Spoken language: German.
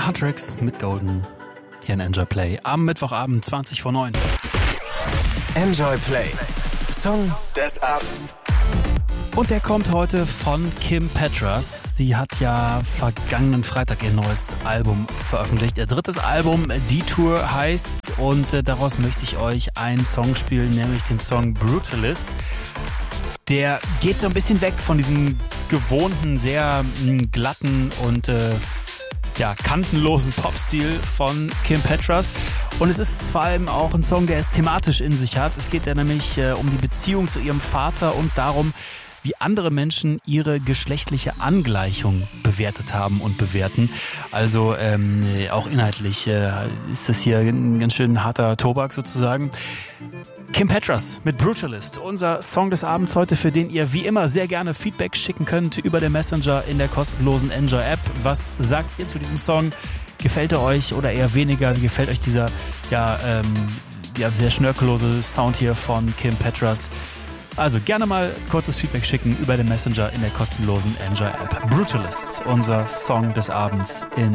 Huntrix mit Golden hier in Enjoy Play am Mittwochabend 20 vor 9. Enjoy Play, Song des Abends. Und der kommt heute von Kim Petras. Sie hat ja vergangenen Freitag ihr neues Album veröffentlicht. Ihr drittes Album, Detour heißt, und daraus möchte ich euch einen Song spielen, nämlich den Song Brutalist. Der geht so ein bisschen weg von diesem gewohnten, sehr glatten und kantenlosen Popstil von Kim Petras. Und es ist vor allem auch ein Song, der es thematisch in sich hat. Es geht ja nämlich um die Beziehung zu ihrem Vater und darum, wie andere Menschen ihre geschlechtliche Angleichung bewertet haben und bewerten. Also auch inhaltlich ist das hier ein ganz schön harter Tobak sozusagen. Kim Petras mit Brutalist, unser Song des Abends heute, für den ihr wie immer sehr gerne Feedback schicken könnt über den Messenger in der kostenlosen Enjoy-App. Was sagt ihr zu diesem Song? Gefällt er euch oder eher weniger? Wie gefällt euch dieser sehr schnörkellose Sound hier von Kim Petras? Also gerne mal kurzes Feedback schicken über den Messenger in der kostenlosen Enjoy-App. Brutalist, unser Song des Abends in